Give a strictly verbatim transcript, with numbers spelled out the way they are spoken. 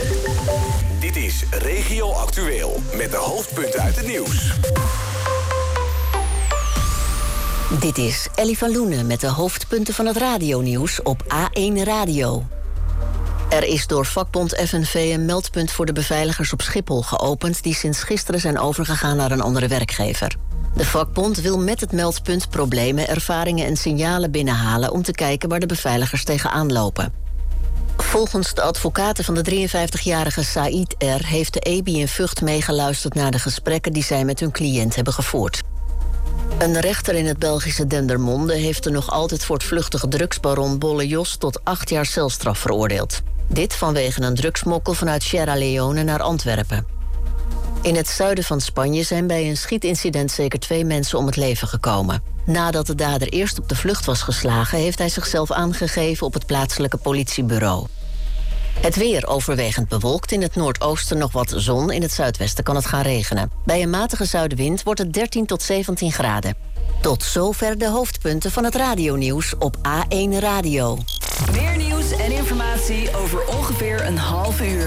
Dit is Regio Actueel met de hoofdpunten uit het nieuws. Dit is Ellie van Loenen met de hoofdpunten van het radionieuws op A één Radio. Er is door vakbond F N V een meldpunt voor de beveiligers op Schiphol geopend die sinds gisteren zijn overgegaan naar een andere werkgever. De vakbond wil met het meldpunt problemen, ervaringen en signalen binnenhalen om te kijken waar de beveiligers tegenaan lopen. Volgens de advocaten van de drieënvijftigjarige Said R. heeft de E B I in Vught meegeluisterd naar de gesprekken die zij met hun cliënt hebben gevoerd. Een rechter in het Belgische Dendermonde heeft de nog altijd voortvluchtige drugsbaron Bolle Jos tot acht jaar celstraf veroordeeld. Dit vanwege een drugsmokkel vanuit Sierra Leone naar Antwerpen. In het zuiden van Spanje zijn bij een schietincident zeker twee mensen om het leven gekomen. Nadat de dader eerst op de vlucht was geslagen, heeft hij zichzelf aangegeven op het plaatselijke politiebureau. Het weer overwegend bewolkt, in het noordoosten nog wat zon, in het zuidwesten kan het gaan regenen. Bij een matige zuidenwind wordt het dertien tot zeventien graden. Tot zover de hoofdpunten van het radionieuws op A één Radio. Meer nieuws en informatie over ongeveer een half uur.